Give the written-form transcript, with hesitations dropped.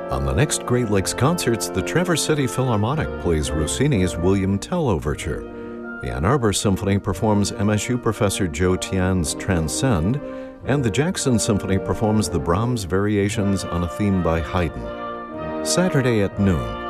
On the next Great Lakes Concerts, the Traverse City Philharmonic plays Rossini's William Tell Overture. The Ann Arbor Symphony performs MSU professor Joe Tian's Transcend, and the Jackson Symphony performs the Brahms Variations on a Theme by Haydn. Saturday at noon,